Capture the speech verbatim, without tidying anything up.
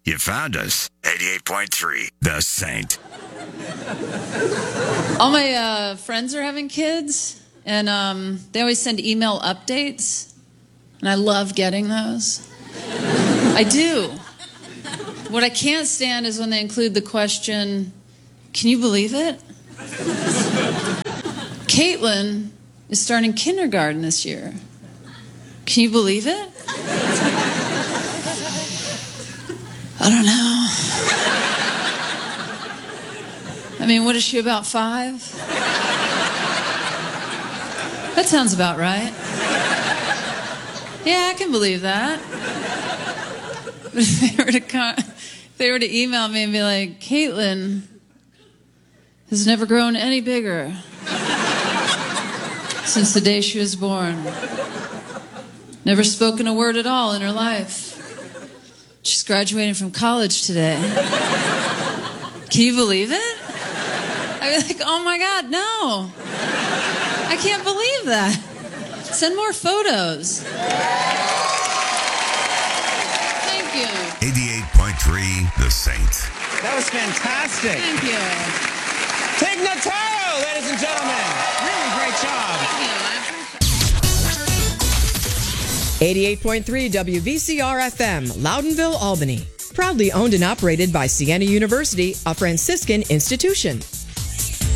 You found us. eighty-eight point three, The Saint. All my uh, friends are having kids, and um, they always send email updates, and I love getting those. I do. What I can't stand is when they include the question, can you believe it? Caitlin is starting kindergarten this year. Can you believe it? I don't know. I mean, what is she, about five? That sounds about right. Yeah, I can believe that. But if they were to, con- if they were to email me and be like, Caitlin has never grown any bigger since the day she was born. Never spoken a word at all in her life. She's graduating from college today. Can you believe it? I'd be like, oh my God, no. I can't believe that. Send more photos. Thank you. eighty-eight point three, The Saint. That was fantastic. Thank you. Tig Notaro, ladies and gentlemen. Really great job. eighty-eight point three W V C R F M, Loudonville, Albany. Proudly owned and operated by Siena University, a Franciscan institution.